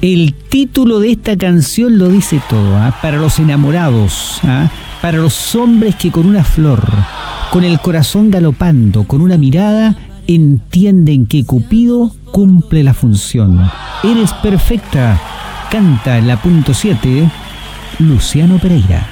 El título de esta canción lo dice todo, ¿ah? Para los enamorados, ¿ah? Para los hombres que con una flor, con el corazón galopando, con una mirada, entienden que Cupido cumple la función. Eres perfecta, canta en la punto 7, Luciano Pereira.